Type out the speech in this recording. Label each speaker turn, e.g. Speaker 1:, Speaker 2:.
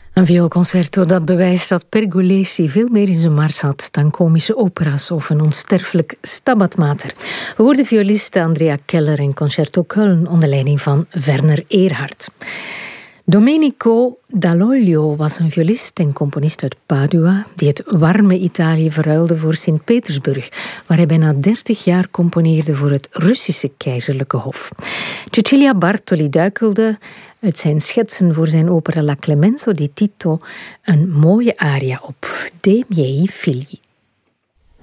Speaker 1: Een vioolconcerto dat bewijst dat Pergolesi veel meer in zijn mars had dan komische opera's of een onsterfelijk Stabat Mater. We hoorden violiste Andrea Keller in Concerto Köln onder leiding van Werner Erhard. Domenico Dall'Oglio was een violist en componist uit Padua die het warme Italië verruilde voor Sint-Petersburg, waar hij bijna 30 jaar componeerde voor het Russische keizerlijke hof. Cecilia Bartoli duikelde uit zijn schetsen voor zijn opera La Clemenza di Tito een mooie aria op, De miei figli.